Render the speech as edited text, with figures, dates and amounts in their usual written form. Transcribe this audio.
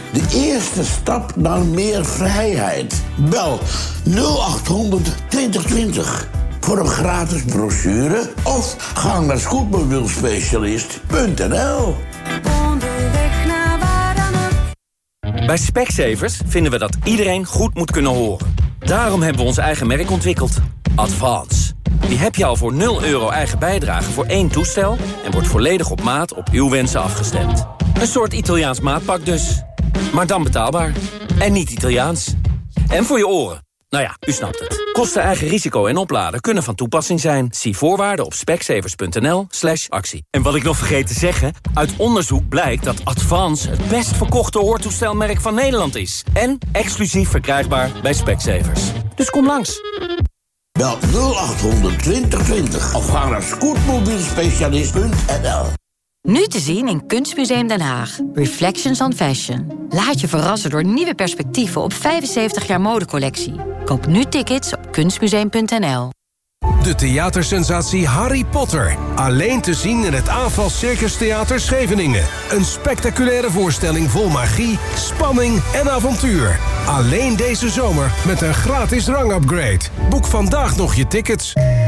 De eerste stap naar meer vrijheid. Bel 0800 2020 voor een gratis brochure of ga naar scootmobielspecialist.nl. Onderweg naar waar dan ook. Bij Specsavers vinden we dat iedereen goed moet kunnen horen. Daarom hebben we ons eigen merk ontwikkeld. Advance. Die heb je al voor €0 eigen bijdrage voor 1 toestel en wordt volledig op maat op uw wensen afgestemd. Een soort Italiaans maatpak dus. Maar dan betaalbaar. En niet Italiaans. En voor je oren. Nou ja, u snapt het. Kosten, eigen risico en opladen kunnen van toepassing zijn. Zie voorwaarden op specsavers.nl/actie. En wat ik nog vergeet te zeggen, uit onderzoek blijkt dat Advance het best verkochte hoortoestelmerk van Nederland is. En exclusief verkrijgbaar bij Specsavers. Dus kom langs. Bel 0800 2020 of ga naar scootmobielspecialist.nl. Nu te zien in Kunstmuseum Den Haag. Reflections on Fashion. Laat je verrassen door nieuwe perspectieven op 75 jaar modecollectie. Koop nu tickets op kunstmuseum.nl. De theatersensatie Harry Potter. Alleen te zien in het AFAS Circus Theater Scheveningen. Een spectaculaire voorstelling vol magie, spanning en avontuur. Alleen deze zomer met een gratis rangupgrade. Boek vandaag nog je tickets.